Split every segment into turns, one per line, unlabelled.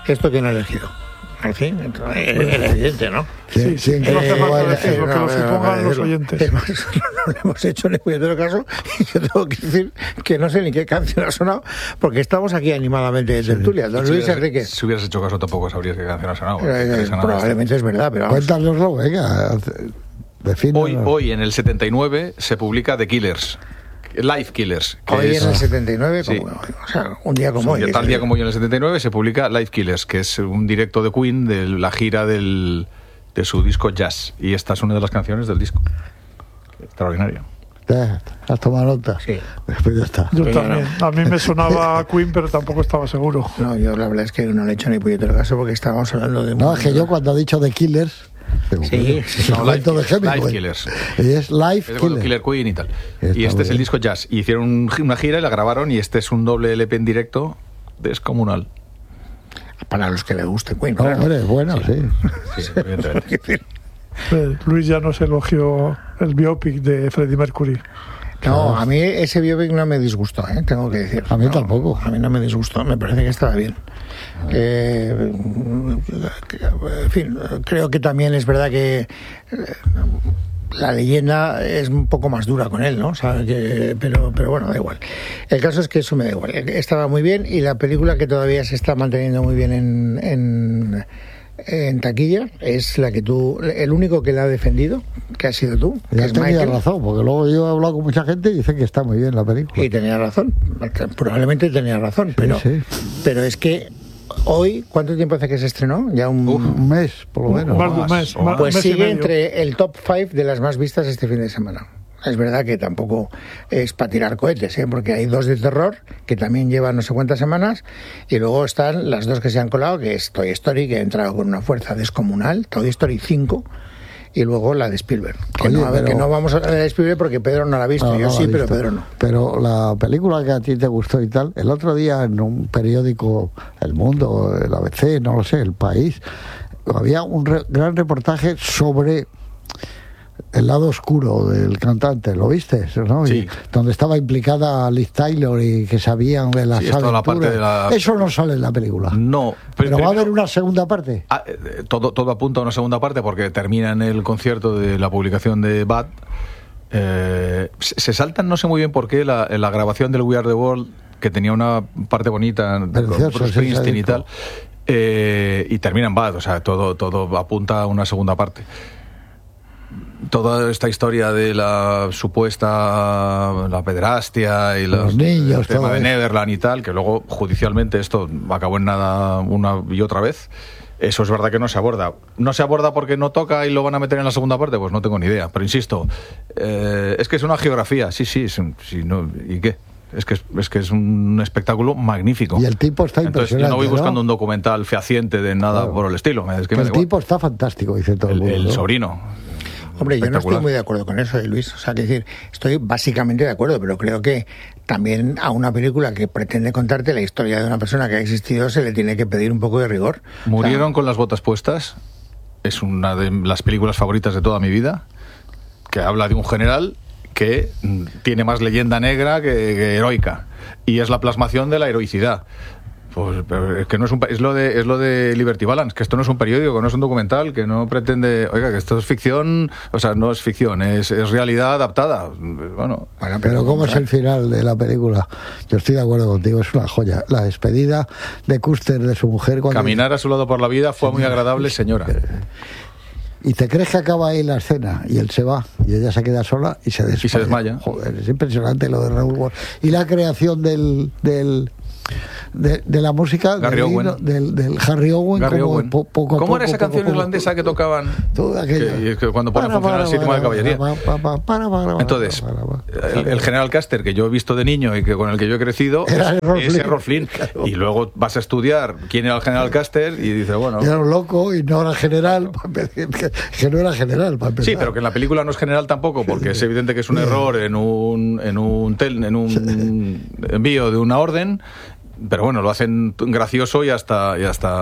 ¿esto quién ha elegido? En fin, era evidente, ¿no?
Sí, no hace falta decirlo, que lo supongan los oyentes.
Es más, no le hemos hecho ni puñetero caso, y yo tengo que decir que no sé ni qué canción ha sonado, porque estamos aquí animadamente de tertulia. Don Luis Enrique.
Si hubieras hecho caso tampoco sabrías qué canción ha sonado.
Probablemente es verdad, pero vamos.
Cuéntanoslo, venga.
Hoy, en el 79, se publica The Killers. Live Killers.
Hoy en el 79,
sí.
o sea, un día como hoy.
Tal día como hoy en el 79 se publica Live Killers, que es un directo de Queen de la gira de su disco Jazz. Y esta es una de las canciones del disco. Extraordinaria.
¿Has tomado nota?
Sí.
Pues ya está.
Yo también. A mí me sonaba Queen, pero tampoco estaba seguro.
No, yo la verdad es que no le he hecho ni puñetero caso porque estábamos hablando de...
No, es que yo cuando he dicho The Killers...
Sí,
no, Live Killers.
Y es Live Killers.
Killer Queen y tal. Y este es el disco Jazz. Y hicieron una gira y la grabaron, y este es un doble LP en directo descomunal.
Para los que les guste Queen.
No,
claro.
hombre, bueno,
Sí, evidentemente.
Luis ya nos elogió el biopic de Freddie Mercury.
No, a mí ese biopic no me disgustó, tengo que decir.
A mí
no,
tampoco.
A mí no me disgustó, me parece que estaba bien. En fin, creo que también es verdad que la leyenda es un poco más dura con él, ¿no? O sea, pero bueno, da igual. El caso es que eso me da igual. Estaba muy bien, y la película que todavía se está manteniendo muy bien en taquilla es la que tú, el único que la ha defendido, que ha sido tú, que
ya
es
tenía
Michael.
razón, porque luego yo he hablado con mucha gente y dicen que está muy bien la película.
Y tenía razón, probablemente tenía razón, pero es que hoy, ¿cuánto tiempo hace que se estrenó? Ya
un mes, por lo menos.
Más de un mes.
Pues
mes y
sigue
medio.
entre el top 5 de las más vistas este fin de semana. Es verdad que tampoco es para tirar cohetes, porque hay 2 de terror que también llevan no sé cuántas semanas, y luego están las 2 que se han colado, que es Toy Story, que ha entrado con una fuerza descomunal, Toy Story 5, y luego la de Spielberg. Que,
Oye,
que no vamos a hablar de Spielberg porque Pedro no la ha visto, yo sí, pero Pedro no.
Pero la película que a ti te gustó y tal, el otro día en un periódico, El Mundo, el ABC, no lo sé, El País, había un gran reportaje sobre el lado oscuro del cantante, ¿lo viste? ¿No?
Sí.
Donde estaba implicada Liz Taylor y que sabían de las aventuras.
La parte de la...
Eso no sale en la película.
No.
Pero va a haber una segunda parte.
Todo apunta a una segunda parte, porque termina en el concierto de la publicación de Bad. Se saltan, no sé muy bien por qué, la grabación del We Are the World, que tenía una parte bonita de Bruce Springsteen y tal, y termina en Bad. O sea, todo apunta a una segunda parte. Toda esta historia de la supuesta pederastia y
los niños,
el tema de Neverland y tal, que luego judicialmente esto acabó en nada una y otra vez, eso es verdad que no se aborda. ¿No se aborda porque no toca y lo van a meter en la segunda parte? Pues no tengo ni idea, pero insisto, es que es una geografía, sí, no, ¿y qué? Es que es un espectáculo magnífico.
Y el tipo está impresionante.
Entonces, yo no voy buscando un documental fehaciente de nada por el estilo.
El tipo está fantástico, dice todo el mundo.
El sobrino.
Hombre, yo no estoy muy de acuerdo con eso, Luis. O sea, es decir, estoy básicamente de acuerdo, pero creo que también a una película que pretende contarte la historia de una persona que ha existido se le tiene que pedir un poco de rigor.
Murieron con las botas puestas. Es una de las películas favoritas de toda mi vida, que habla de un general que tiene más leyenda negra que heroica, y es la plasmación de la heroicidad. Pues, pero es que no es lo de Liberty Balance, que esto no es un periódico, no es un documental, que no pretende, oiga, que esto es ficción, o sea, no es ficción, es realidad adaptada. Bueno,
pero ¿cómo es el final de la película? Yo estoy de acuerdo contigo, es una joya. La despedida de Custer de su mujer cuando
caminar a su lado por la vida fue muy agradable, señora.
Y te crees que acaba ahí la escena y él se va y ella se queda sola y se desmaya. Joder, es impresionante lo de Raúl Ward. Y la creación de la música del Harry Owen, poco
¿Cómo era esa canción irlandesa que tocaban? Que cuando ponen a funcionar el sistema de caballería. Entonces, el general Custer, que yo he visto de niño y que con el que yo he crecido, es Errol Flynn. Claro. Y luego vas a estudiar quién era el general Custer y dices, bueno...
Era un loco y no era general, que no era general, para empezar.
Sí, pero que en la película no es general tampoco, porque es evidente que es un error en un envío de una orden. Pero bueno, lo hacen gracioso y hasta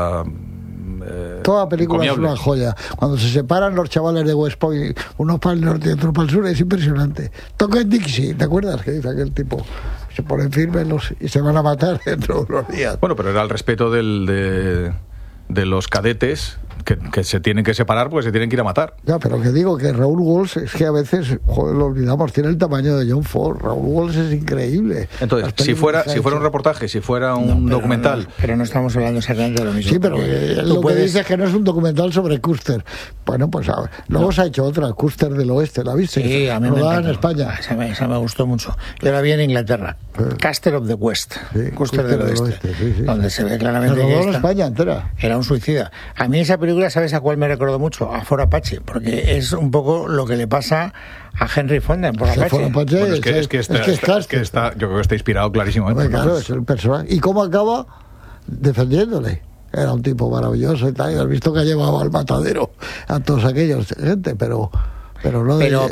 toda película
encomiable.
Es una joya. Cuando se separan los chavales de West Point, unos para el norte y otros para el sur, es impresionante. Toca Dixie, ¿te acuerdas? Que dice aquel tipo, se ponen firmes y se van a matar dentro de unos días.
Bueno, pero era el respeto de de los cadetes que se tienen que separar porque se tienen que ir a matar.
Ya, pero que digo que Raúl Walsh es que a veces, joder, lo olvidamos, tiene el tamaño de John Ford. Raúl Walsh es increíble.
Entonces, si fuera un reportaje, si fuera un documental...
Pero no estamos hablando exactamente de lo mismo.
Sí, pero lo que dice es que no es un documental sobre Custer. Bueno, pues luego se ha hecho otra, Custer del Oeste, ¿la viste?
Sí, a mí me
encantó.
En España. Esa me gustó mucho. Yo la vi en Inglaterra. Custer of the West.
Sí,
Custer del Oeste.
Sí.
Donde se ve claramente
que
en
España entera.
Era un suicida. A mí esa película, ¿sabes a cuál me recordó mucho? A Fort Apache, porque es un poco lo que le pasa a Henry Fonda en Fort Apache.
Bueno, es que está, yo creo que está inspirado clarísimamente.
Claro, es el personaje. ¿Y cómo acaba? Defendiéndole. Era un tipo maravilloso y tal, y has visto que ha llevado al matadero a todos aquellos gente, pero no
pero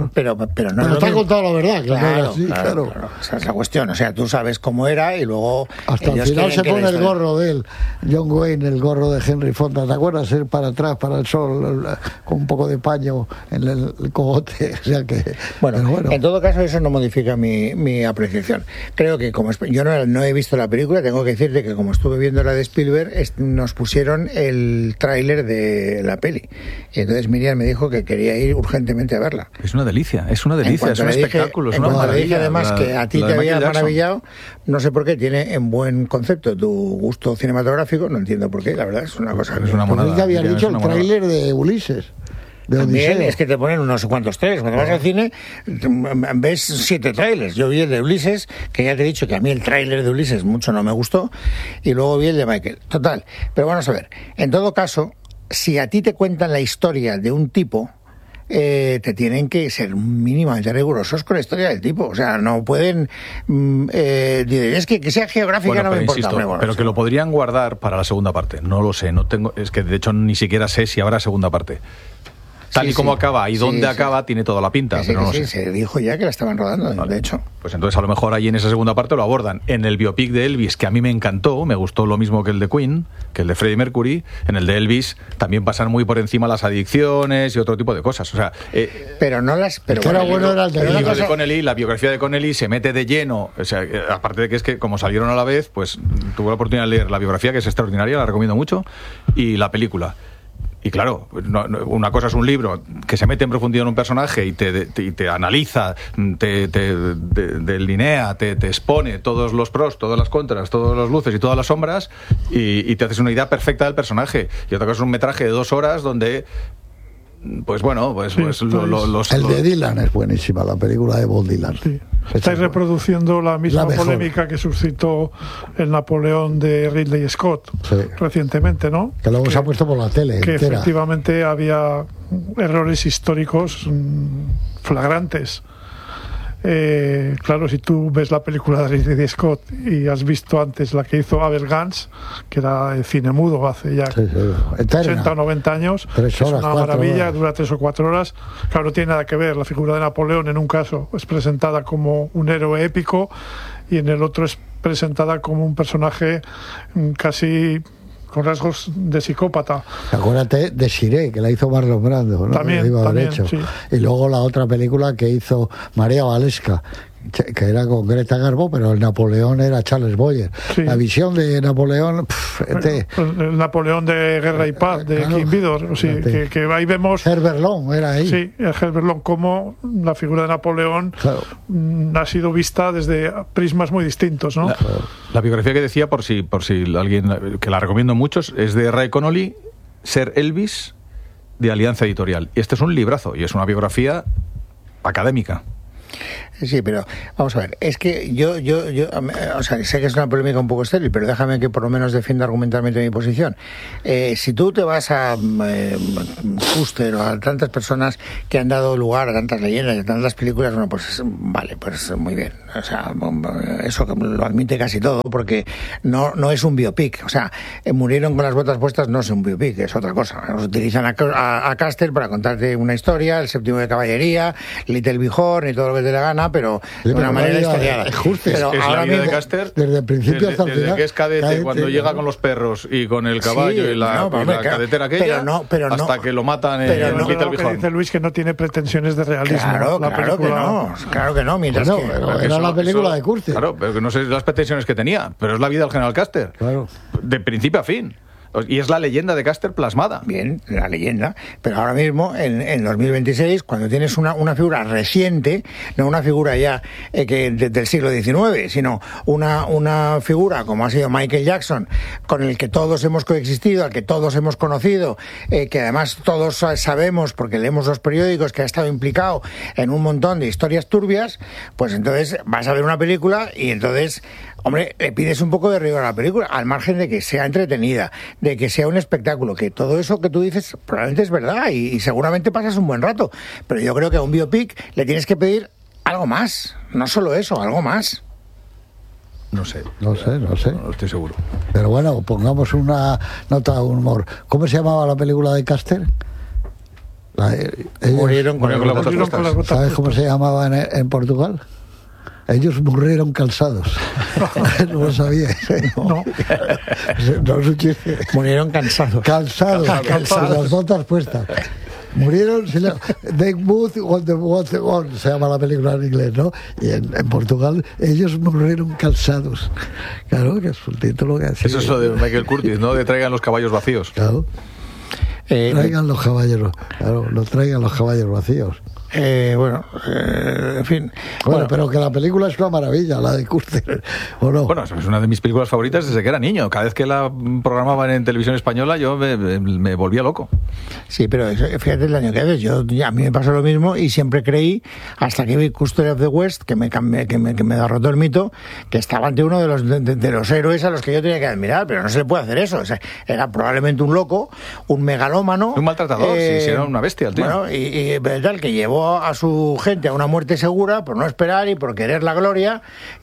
no
te ha contado la verdad,
claro.
Esa
es la cuestión. O sea, tú sabes cómo era y luego
hasta el final se pone el gorro de él, John Wayne, el gorro de Henry Fonda, ¿te acuerdas? Ir para atrás, para el sol, con un poco de paño en el cogote, o sea que
bueno, en todo caso eso no modifica mi apreciación. Creo que como yo no he visto la película, tengo que decirte que como estuve viendo la de Spielberg, nos pusieron el tráiler de la peli y entonces Miriam me dijo que quería ir urgentemente a verla.
Es una delicia, es un espectáculo, es una maravilla.
Le dije además que a ti te había maravillado, no sé por qué, tiene en buen concepto tu gusto cinematográfico, no entiendo por qué, la verdad es una cosa.
Es una monada.
Ya había dicho el tráiler de Ulises.
También es que te ponen unos cuantos trailers. Cuando vas al cine ves 7 trailers. Yo vi el de Ulises, que ya te he dicho que a mí el tráiler de Ulises mucho no me gustó, y luego vi el de Michael. Total, pero vamos a ver, en todo caso, si a ti te cuentan la historia de un tipo, te tienen que ser mínimamente rigurosos con la historia del tipo. O sea, no pueden decir, es que sea geográfica no me importa.
Insisto, pero que lo podrían guardar para la segunda parte. No lo sé, es que de hecho ni siquiera sé si habrá segunda parte. Tal y como acaba y dónde acaba tiene toda la pinta, pero no sé.
Se dijo ya que la estaban rodando,
vale.
De hecho.
Pues entonces a lo mejor ahí en esa segunda parte lo abordan. En el biopic de Elvis, que a mí me encantó, me gustó lo mismo que el de Queen, que el de Freddie Mercury, en el de Elvis también pasan muy por encima las adicciones y otro tipo de cosas. O sea,
pero no las... Pero
bueno, era el de Connelly, la biografía de Connelly se mete de lleno, o sea, aparte de que como salieron a la vez, pues tuve la oportunidad de leer la biografía, que es extraordinaria, la recomiendo mucho, y la película. Y claro, una cosa es un libro que se mete en profundidad en un personaje y te analiza, te delinea, te expone todos los pros, todas las contras, todas las luces y todas las sombras y te haces una idea perfecta del personaje. Y otra cosa es un metraje de 2 horas donde... Pues bueno,
el de Dylan es buenísima, la película de Bob Dylan.
Sí. Estáis reproduciendo la misma polémica que suscitó el Napoleón de Ridley Scott recientemente, ¿no?
Que luego se ha puesto por la tele
que
entera.
Efectivamente había errores históricos flagrantes. Claro, si tú ves la película de Ridley Scott y has visto antes la que hizo Abel Gance, que era el cine mudo hace ya 80 o 90 años,
3 horas,
es una maravilla, dura 3 o 4 horas. Claro, no tiene nada que ver. La figura de Napoleón en un caso es presentada como un héroe épico y en el otro es presentada como un personaje casi con rasgos de psicópata.
Acuérdate de Shiré, que la hizo Marlon Brando, ¿no?
También, sí.
Y luego la otra película que hizo María Valesca, que era con Greta Garbo, pero el Napoleón era Charles Boyer. Sí. La visión de Napoleón...
el Napoleón de Guerra y Paz, de King Vidor. Sí, que ahí vemos...
Herbert Lom era ahí.
Sí, Herbert Lom, como la figura de Napoleón ha sido vista desde prismas muy distintos, ¿no?
La biografía que decía, por si alguien, que la recomiendo mucho, es de Ray Connolly, Ser Elvis, de Alianza Editorial. Y este es un librazo, y es una biografía académica.
Sí, pero vamos a ver, es que yo o sea, sé que es una polémica un poco estéril, pero déjame que por lo menos defienda argumentalmente mi posición. Si tú te vas a Custer o a tantas personas que han dado lugar a tantas leyendas y a tantas películas, bueno, pues vale, pues muy bien. O sea, eso lo admite casi todo, porque no es un biopic. O sea, Murieron con las botas puestas no es un biopic, es otra cosa. Nos utilizan a Custer para contarte una historia, el séptimo de caballería, Little Bighorn y todo lo que te la gana, pero de una manera historiada.
Pero es ahora la vida de Custer
desde el principio hasta el final.
Desde que es cadete, cuando llega con los perros y con el caballo y la cadetera aquella, hasta que lo matan en Little Bighorn.
Lo que dice Luis, que no tiene pretensiones de realismo.
Claro que no. Mientras
era la película de Custer.
Claro, pero que no sé las pretensiones que tenía, pero es la vida del general Custer.
Claro.
De principio a fin. Y es la leyenda de Custer plasmada.
Bien, la leyenda. Pero ahora mismo, en 2026, cuando tienes una figura reciente, no una figura ya del siglo XIX, sino una figura como ha sido Michael Jackson, con el que todos hemos coexistido, al que todos hemos conocido, que además todos sabemos, porque leemos los periódicos, que ha estado implicado en un montón de historias turbias, pues entonces vas a ver una película y entonces, hombre, le pides un poco de rigor a la película, al margen de que sea entretenida, de que sea un espectáculo, que todo eso que tú dices probablemente es verdad y seguramente pasas un buen rato, pero yo creo que a un biopic le tienes que pedir algo más, no solo eso, algo más.
No sé.
No
estoy seguro.
Pero bueno, pongamos una nota de humor. ¿Cómo se llamaba la película de Custer?
Murieron con las botas puestas.
¿Sabes cómo se llamaba en Portugal? Ellos murieron calzados. No lo sabía. No es un chiste.
Murieron cansados.
Calzados. Las botas puestas. Murieron, They moved on the water on, se llama la película en inglés, ¿no? Y en Portugal, ellos murieron calzados. Claro, que es un título que así.
Eso es lo de Michael Curtis, ¿no? De traigan los caballos vacíos.
Claro. Traigan los caballos, claro, no traigan los caballos vacíos.
En fin.
Bueno, pero que la película es una maravilla, la de Custer, ¿o no?
Bueno, es una de mis películas favoritas desde que era niño. Cada vez que la programaban en televisión española, yo me volvía loco.
Sí, pero fíjate el año que ves, a mí me pasó lo mismo y siempre creí, hasta que vi Custody of the West, que me derrotó el mito, que estaba ante uno de los héroes a los que yo tenía que admirar, pero no se le puede hacer eso. O sea, era probablemente un loco, un megalómano.
Un maltratador, sí, era una bestia el tío.
Bueno, y tal, que llevó a su gente a una muerte segura por no esperar y por querer la gloria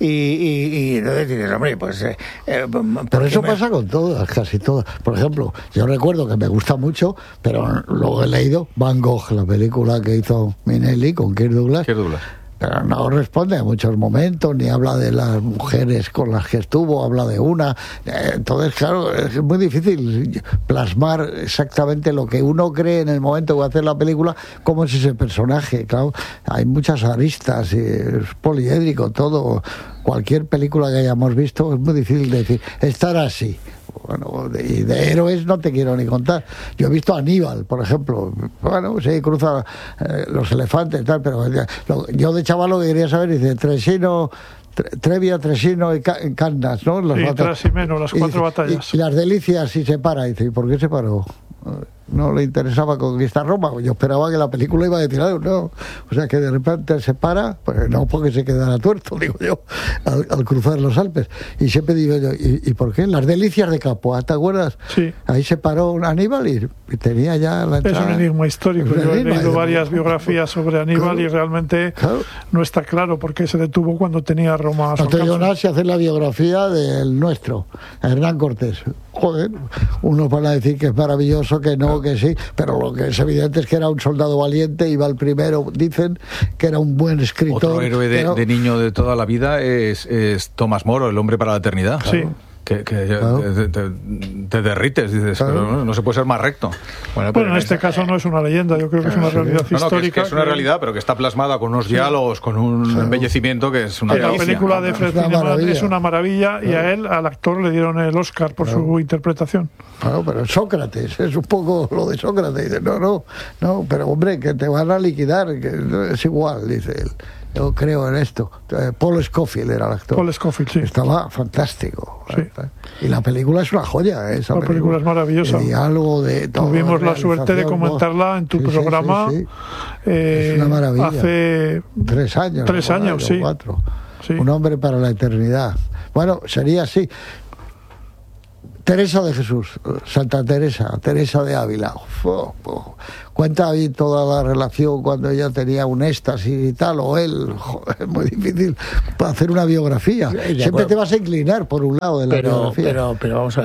y entonces dices, hombre, pues...
pero eso pasa con todas, casi todas. Por ejemplo, yo recuerdo que me gusta mucho, pero luego he leído Van Gogh, la película que hizo Minelli con Kirk Douglas. Pero no responde a muchos momentos, ni habla de las mujeres con las que estuvo, habla de una. Entonces, claro, es muy difícil plasmar exactamente lo que uno cree en el momento que va a hacer la película, cómo es ese personaje. Claro, hay muchas aristas, y es poliédrico todo. Cualquier película que hayamos visto es muy difícil decir, estará así. Bueno, de héroes no te quiero ni contar. Yo he visto a Aníbal, por ejemplo. Bueno, sí, cruza los elefantes y tal, pero yo de chaval lo que quería saber, dice, Trevia, Tresino y Cannas, ¿no?
Las 4 batallas.
Y las delicias, y se para. Dice, ¿y por qué se paró? No le interesaba conquistar Roma. Yo esperaba que la película iba a decir algo, no. O sea, que de repente se para, pues no porque se quedara tuerto, digo yo, al cruzar los Alpes. Y siempre digo yo, ¿y por qué? Las delicias de Capua, ¿te acuerdas?
Sí.
Ahí se paró un Aníbal y tenía ya la entrada.
Es un enigma histórico. Yo he leído varias biografías sobre Aníbal, y realmente no está claro por qué se detuvo cuando tenía Roma a su alcance.
No te digo nada si hacer la biografía del nuestro, Hernán Cortés. Joder, unos van a decir que es maravilloso, que no, que sí, pero lo que es evidente es que era un soldado valiente, iba el primero, dicen que era un buen escritor.
Otro héroe de niño de toda la vida es Tomás Moro, el hombre para la eternidad.
Sí.
Que te derrites, dices, pero no se puede ser más recto.
Bueno, en este caso no es una leyenda, yo creo que es una realidad histórica.
Que es una realidad, pero que está plasmada con unos diálogos, con un embellecimiento que es una delicia.
La película de Fred Zinnemann es una maravilla, y a él, al actor, le dieron el Oscar por su interpretación.
Claro, pero Sócrates, es un poco lo de Sócrates. Dice, no, pero hombre, que te van a liquidar, que es igual, dice él. Yo creo en esto. Paul Scofield era el actor.
Paul Scofield, sí.
Estaba fantástico.
Sí.
Y la película es una joya.
La película es maravillosa.
El diálogo de todo.
Tuvimos la suerte de comentarla en tu programa.
Sí. Es una maravilla.
Hace
3 años.
3 años, sí.
4.
Sí.
Un hombre para la eternidad. Bueno, sería así. Teresa de Jesús, Santa Teresa de Ávila. Cuenta ahí toda la relación cuando ella tenía un éxtasis y tal, o él. Es muy difícil para hacer una biografía. Siempre te vas a inclinar por un lado de la biografía.
Pero vamos a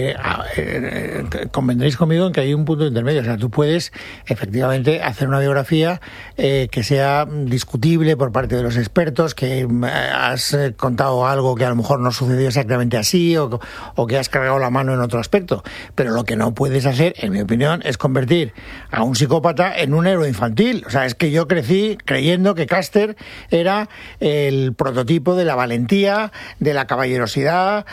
ver, convendréis conmigo en que hay un punto intermedio. O sea, tú puedes efectivamente hacer una biografía que sea discutible por parte de los expertos, que has contado algo que a lo mejor no sucedió exactamente así, o que has cargado la mano en otro aspecto, pero lo que no puedes hacer, en mi opinión, es convertir a un psicópata en un héroe infantil. O sea, es que yo crecí creyendo que Caster era el prototipo de la valentía, de la caballerosidad,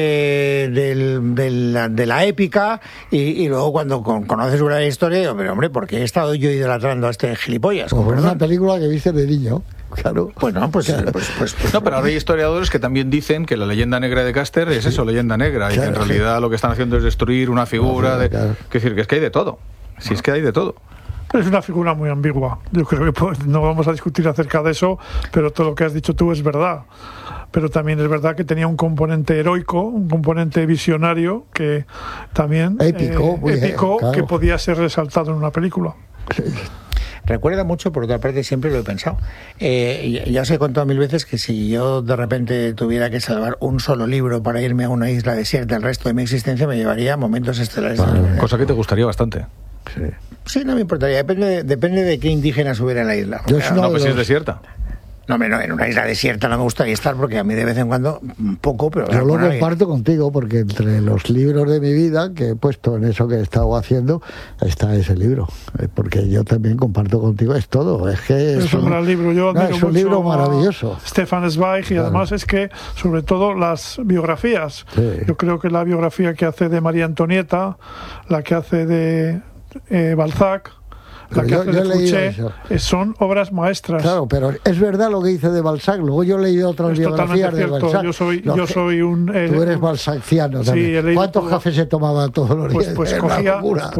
de la épica, y luego cuando conoces una historia, digo, pero hombre, ¿por qué he estado yo idolatrando a este gilipollas?
Como una película que viste de niño. Claro.
Bueno, pues
no, pero ahora hay historiadores que también dicen que la leyenda negra de Caster es eso, leyenda negra, y que en realidad lo que están haciendo es destruir una figura. Es decir, que es que hay de todo. Si es que hay de todo.
Es una figura muy ambigua. Yo creo que no vamos a discutir acerca de eso, pero todo lo que has dicho tú es verdad. Pero también es verdad que tenía un componente heroico, un componente visionario, que también
épico, claro,
que podía ser resaltado en una película.
Recuerda mucho, por otra parte, siempre lo he pensado. Ya os he contado 1000 veces que si yo de repente tuviera que salvar un solo libro para irme a una isla desierta el resto de mi existencia, me llevaría Momentos Estelares.
Cosa que te gustaría bastante.
Sí, no me importaría. Depende de qué indígenas hubiera en la isla.
No, pues si es desierta.
No, en una isla desierta no me gustaría estar, porque a mí de vez en cuando, poco, pero...
Yo lo comparto contigo, porque entre los libros de mi vida que he puesto en eso que he estado haciendo, está ese libro. Porque yo también comparto contigo, es todo. Es que
es un gran libro. Yo
es un libro maravilloso.
Stefan Zweig, y además es que, sobre todo, las biografías. Sí. Yo creo que la biografía que hace de María Antonieta, la que hace de Balzac, la que hace de Fouché, son obras maestras.
Claro, pero es verdad lo que dice de Balzac. Luego yo he leído otras biografías de Balzac.
Yo soy un...
tú eres balzaciano también.
Sí,
¿Cuántos cafés se tomaba todos los días?
Pues cogía,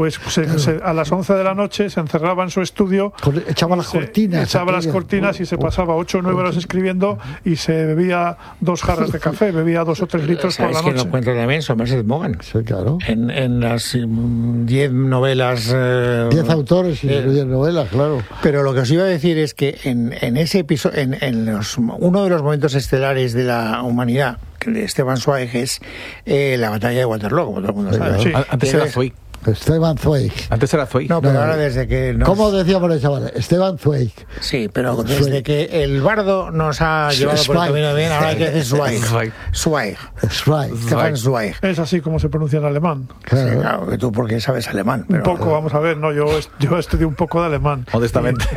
a las 11 de la noche se encerraba en su estudio,
echaba las cortinas
y se pasaba 8 o 9 horas escribiendo, y se bebía 2 jarras de café, bebía 2 o 3 litros por la noche.
Es que lo cuenta también Somerset Maugham.
Sí, claro.
En las 10 novelas...
10 autores y 10 novelas, claro.
Pero lo que os iba a decir es que en ese episodio, uno de los momentos estelares de la humanidad, que de Stefan Zweig, es la batalla de Waterloo, como todo el mundo sabe.
Sí. Antes era Zweig.
Stefan Zweig.
Antes era Zweig.
No, pero ahora desde que...
¿Cómo decíamos los chavales? Stefan Zweig.
Sí, pero desde que el bardo nos ha llevado por el camino bien, ahora hay que decir Zweig. Stefan Zweig.
Es así como se pronuncia en alemán.
Claro, sí, claro, que tú porque sabes alemán. Pero...
Un poco, vamos a ver, no, yo estudié un poco de alemán.
Modestamente.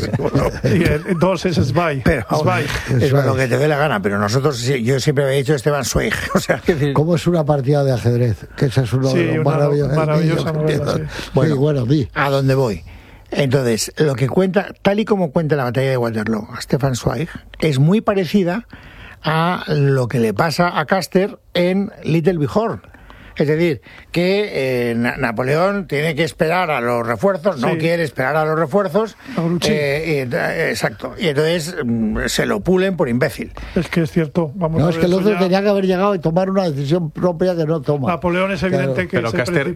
Y 2 es Zweig.
Pero es lo que te dé la gana, pero nosotros, yo siempre había dicho Stefan Zweig. O sea,
¿cómo es una partida de ajedrez? Que esa es uno de los maravillosos.
Bueno, a dónde voy. Entonces, lo que cuenta, tal y como cuenta la batalla de Waterloo a Stefan Zweig, es muy parecida a lo que le pasa a Caster en Little Bighorn. Es decir, que Napoleón tiene que esperar a los refuerzos, no quiere esperar a los refuerzos. Exacto. Y entonces se lo pulen por imbécil.
Es que es cierto. Vamos a ver,
es que el otro tenía que haber llegado y tomar una decisión propia que no toma.
Napoleón es evidente que...
Pero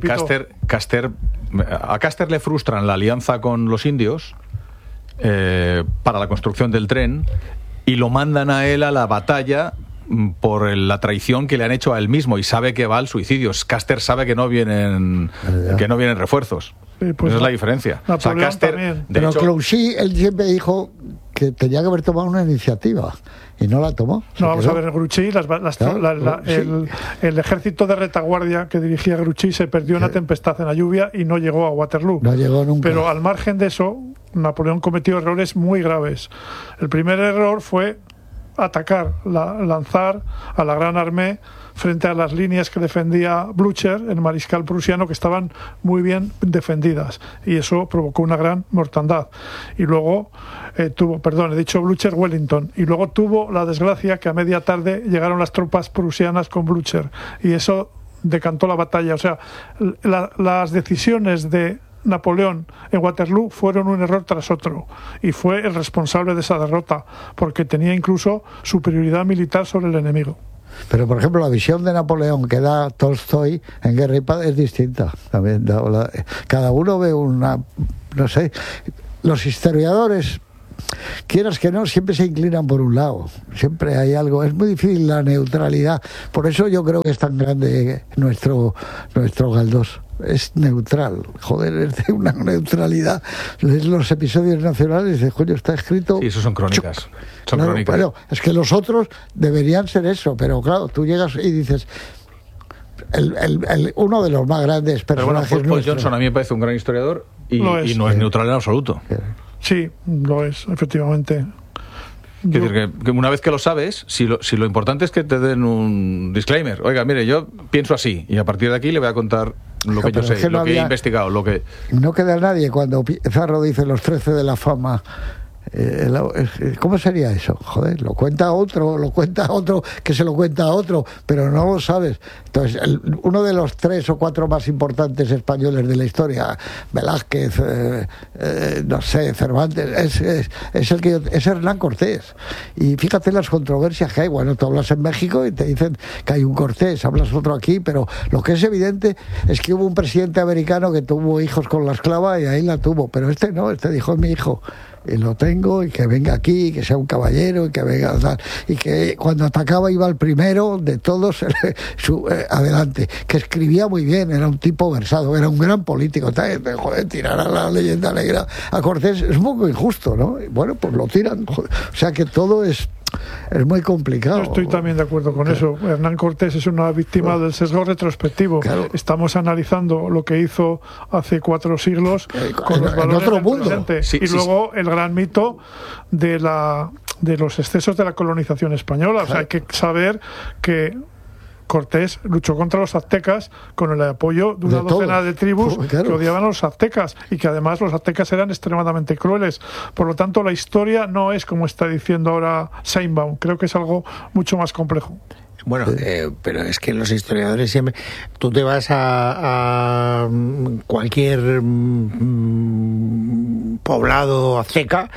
a Caster le frustran la alianza con los indios para la construcción del tren, y lo mandan a él a la batalla por la traición que le han hecho a él mismo, y sabe que va al suicidio. Caster sabe que no vienen refuerzos. Pues esa es la diferencia.
O sea, Caster,
pero Grouchy, él siempre dijo que tenía que haber tomado una iniciativa y no la tomó.
No, vamos a ver, Grouchy, el ejército de retaguardia que dirigía Grouchy se perdió en una tempestad en la lluvia y no llegó a Waterloo.
No llegó nunca.
Pero al margen de eso, Napoleón cometió errores muy graves. El primer error fue lanzar a la Gran Armée frente a las líneas que defendía Blücher, el mariscal prusiano, que estaban muy bien defendidas, y eso provocó una gran mortandad. Y luego Blücher, Wellington, y luego tuvo la desgracia que a media tarde llegaron las tropas prusianas con Blücher, y eso decantó la batalla. O sea, las decisiones de Napoleón en Waterloo fueron un error tras otro, y fue el responsable de esa derrota, porque tenía incluso superioridad militar sobre el enemigo.
Pero, por ejemplo, la visión de Napoleón que da Tolstoy en Guerra y Paz es distinta. También cada uno ve no sé, los historiadores, quieras que no, siempre se inclinan por un lado. Siempre hay algo. Es muy difícil la neutralidad. Por eso yo creo que es tan grande nuestro Galdós. Es neutral, joder, es de una neutralidad. Lees los episodios nacionales y dices, coño, está escrito...
Sí, eso son crónicas. Crónicas.
Bueno, es que los otros deberían ser eso, pero claro, tú llegas y dices... uno de los más grandes
Pero bueno,
personajes.
Paul Johnson a mí me parece un gran historiador y no es neutral en absoluto.
Sí, lo es, efectivamente.
Quiero decir que una vez que lo sabes, si lo importante es que te den un disclaimer. Oiga, mire, yo pienso así y a partir de aquí le voy a contar lo que yo sé, lo que he investigado, lo que...
No queda nadie cuando Pizarro dice los 13 de la fama. ¿Cómo sería eso? Joder, lo cuenta otro que se lo cuenta a otro, pero no lo sabes. Entonces, uno de los 3 o 4 más importantes españoles de la historia, Velázquez, no sé, Cervantes, es Hernán Cortés. Y fíjate las controversias que hay. Bueno, tú hablas en México y te dicen que hay un Cortés, hablas otro aquí, pero lo que es evidente es que hubo un presidente americano que tuvo hijos con la esclava y ahí la tuvo, pero este no, este dijo es mi hijo. Y lo tengo, y que venga aquí, y que sea un caballero, y que venga tal, y que cuando atacaba iba el primero de todos adelante, que escribía muy bien, era un tipo versado, era un gran político. Joder, tirar a la leyenda negra a Cortés es un poco injusto, ¿no? Y bueno, pues lo tiran, joder. O sea que todo es muy complicado.
Yo estoy también de acuerdo con eso. Hernán Cortés es una víctima del sesgo retrospectivo.
Claro.
Estamos analizando lo que hizo hace 4 siglos con los valores
otro
del
mundo.
presente.
Sí,
y luego el gran mito de los excesos de la colonización española. O sea, hay que saber que Cortés luchó contra los aztecas con el apoyo de una docena de tribus que odiaban a los aztecas y que además los aztecas eran extremadamente crueles. Por lo tanto, la historia no es como está diciendo ahora Sheinbaum. Creo que es algo mucho más complejo.
Bueno, pero es que los historiadores siempre... Tú te vas a cualquier poblado azteca,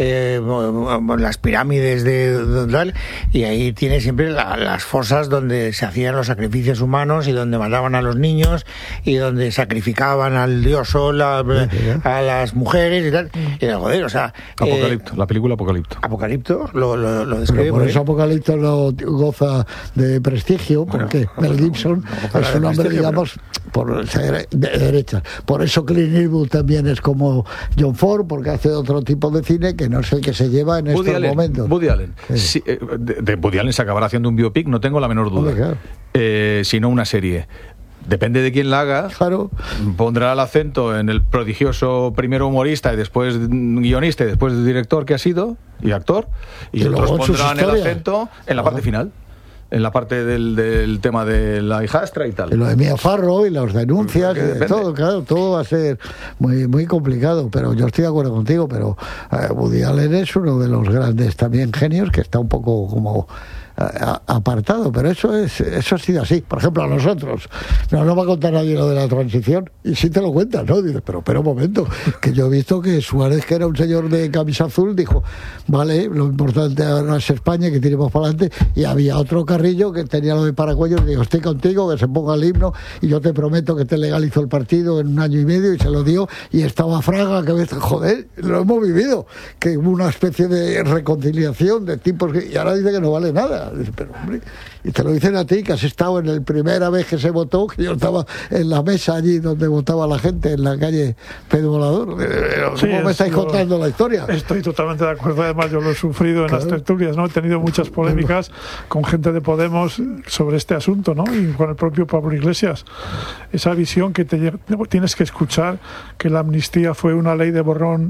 las pirámides de tal, y ahí tienes siempre las fosas donde se hacían los sacrificios humanos y donde mataban a los niños y donde sacrificaban al dios Sol a las mujeres y tal. Y joder, o sea...
Apocalipto, la película Apocalipto.
Apocalipto lo describe.
Por eso Apocalipto no goza de prestigio, porque Mel Gibson es un hombre, digamos, por ser de derecha. Por eso Clint Eastwood también es como John Ford, porque hace otro tipo de cine que no es el que se lleva en estos momentos.
Woody Allen. Sí, de Woody Allen se acabará haciendo un biopic, no tengo la menor duda.
Claro.
Sino una serie. Depende de quién la haga,
claro.
Pondrá el acento en el prodigioso primero humorista y después guionista y después director que ha sido y actor, y otros pondrán el acento en la parte final, en la parte del tema de la hijastra y tal.
Y lo de Mia Farrow y las denuncias, todo, claro, todo va a ser muy, muy complicado, pero yo estoy de acuerdo contigo, pero Woody Allen es uno de los grandes también genios que está un poco como apartado, pero eso ha sido así. Por ejemplo, a nosotros no va a contar nadie lo de la transición y sí te lo cuentas, ¿no? Dices, pero un momento, que yo he visto que Suárez, que era un señor de camisa azul, dijo, vale, lo importante ahora es España, que tiremos para adelante, y había otro Carrillo que tenía lo de paracuellos y dijo, estoy contigo, que se ponga el himno y yo te prometo que te legalizo el partido en 1 año y medio, y se lo dio, y estaba Fraga, que ves, joder, lo hemos vivido, que hubo una especie de reconciliación de tipos y ahora dice que no vale nada. Pero hombre, y te lo dicen a ti, que has estado en la primera vez que se votó, que yo estaba en la mesa allí donde votaba la gente, en la calle Pedro Volador. ¿Cómo me estáis contando la historia?
Estoy totalmente de acuerdo, además yo lo he sufrido en las tertulias, ¿no? He tenido muchas polémicas con gente de Podemos sobre este asunto, ¿no? Y con el propio Pablo Iglesias. Esa visión que tienes que escuchar, que la amnistía fue una ley de borrón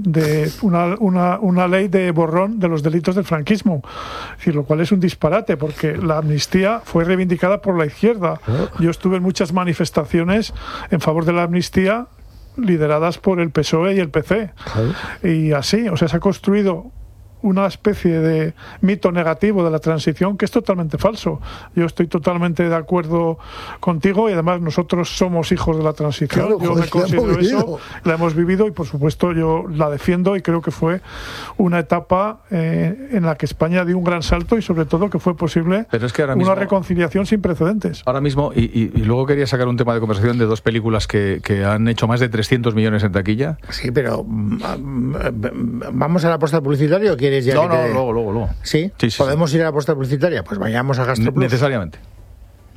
una ley de borrón de los delitos del franquismo, es decir, lo cual es un disparate, porque la amnistía fue reivindicada por la izquierda. Yo estuve en muchas manifestaciones en favor de la amnistía lideradas por el PSOE y el PC. Y así, o sea, se ha construido una especie de mito negativo de la transición que es totalmente falso. Yo estoy totalmente de acuerdo contigo y además nosotros somos hijos de la transición.
Claro,
yo me considero eso, la hemos vivido y por supuesto yo la defiendo y creo que fue una etapa en la que España dio un gran salto y sobre todo que fue posible una reconciliación sin precedentes.
Ahora mismo, y luego quería sacar un tema de conversación de 2 películas que han hecho más de 300 millones en taquilla.
Sí, pero ¿vamos a la apuesta publicitaria o quieres ya?
Luego.
¿Sí? ¿Podemos ir a la apuesta publicitaria? Pues vayamos a GastroPlus.
Necesariamente.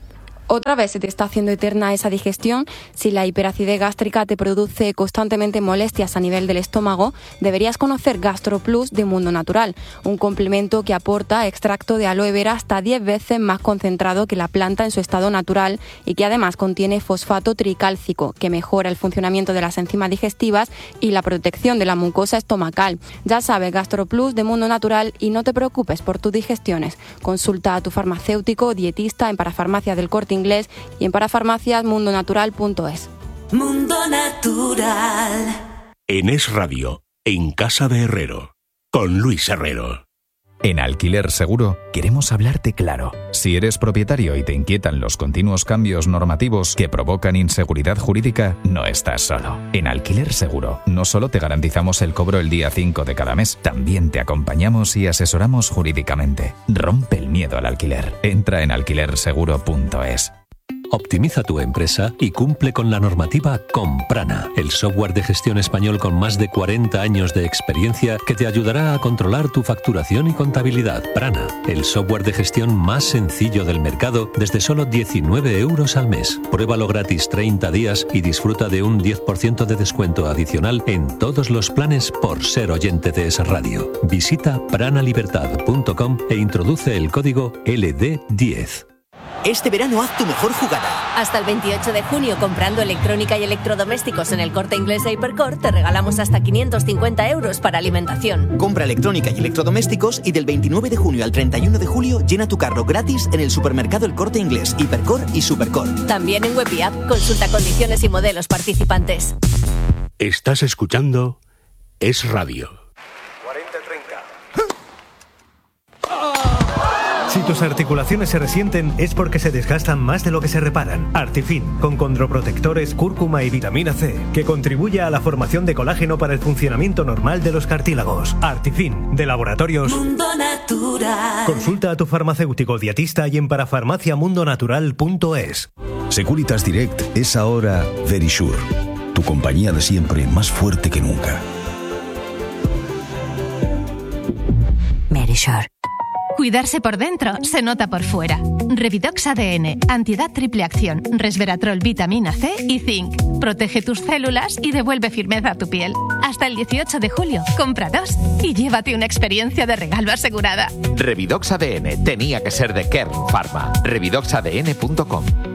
¿Otra vez se te está haciendo eterna esa digestión? Si la hiperacidez gástrica te produce constantemente molestias a nivel del estómago, deberías conocer GastroPlus de Mundo Natural, un complemento que aporta extracto de aloe vera hasta 10 veces más concentrado que la planta en su estado natural y que además contiene fosfato tricálcico, que mejora el funcionamiento de las enzimas digestivas y la protección de la mucosa estomacal. Ya sabes, GastroPlus de Mundo Natural, y no te preocupes por tus digestiones. Consulta a tu farmacéutico o dietista en Parafarmacia del Corte Inglés y en parafarmaciasmundonatural.es.
Mundo Natural.
En Es Radio, en Casa de Herrero, con Luis Herrero.
En Alquiler Seguro queremos hablarte claro. Si eres propietario y te inquietan los continuos cambios normativos que provocan inseguridad jurídica, no estás solo. En Alquiler Seguro no solo te garantizamos el cobro el día 5 de cada mes, también te acompañamos y asesoramos jurídicamente. Rompe el miedo al alquiler. Entra en alquilerseguro.es.
Optimiza tu empresa y cumple con la normativa con Prana, el software de gestión español con más de 40 años de experiencia que te ayudará a controlar tu facturación y contabilidad. Prana, el software de gestión más sencillo del mercado desde solo 19 euros al mes. Pruébalo gratis 30 días y disfruta de un 10% de descuento adicional en todos los planes por ser oyente de Es Radio. Visita pranalibertad.com e introduce el código LD10.
Este verano haz tu mejor jugada.
Hasta el 28 de junio, comprando electrónica y electrodomésticos en el Corte Inglés e Hipercor, te regalamos hasta 550 euros para alimentación.
Compra electrónica y electrodomésticos y del 29 de junio al 31 de julio llena tu carro gratis en el supermercado El Corte Inglés, Hipercor y Supercor.
También en web y app. Consulta condiciones y modelos participantes.
Estás escuchando Es Radio.
Si tus articulaciones se resienten es porque se desgastan más de lo que se reparan. Artifin, con condroprotectores, cúrcuma y vitamina C, que contribuye a la formación de colágeno para el funcionamiento normal de los cartílagos. Artifin, de Laboratorios
Mundo Natural.
Consulta a tu farmacéutico dietista y en parafarmaciamundonatural.es.
Securitas Direct es ahora Verisure, tu compañía de siempre más fuerte que nunca.
Verisure. Cuidarse por dentro se nota por fuera. Revidox ADN, antiedad triple acción, resveratrol, vitamina C y zinc. Protege tus células y devuelve firmeza a tu piel. Hasta el 18 de julio, compra 2 y llévate una experiencia de regalo asegurada.
Revidox ADN tenía que ser de Kern Pharma. Revidoxadn.com.